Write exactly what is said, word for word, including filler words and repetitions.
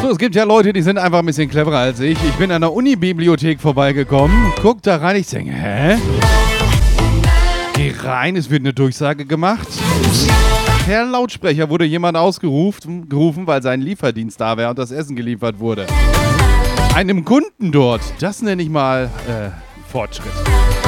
So, es gibt ja Leute, die sind einfach ein bisschen cleverer als ich. Ich bin an der Uni-Bibliothek vorbeigekommen, guck da rein, ich denke, hä? Geh rein, es wird eine Durchsage gemacht. Per Lautsprecher wurde jemand ausgerufen, gerufen, weil sein Lieferdienst da wäre und das Essen geliefert wurde. Einem Kunden dort, das nenne ich mal äh, Fortschritt.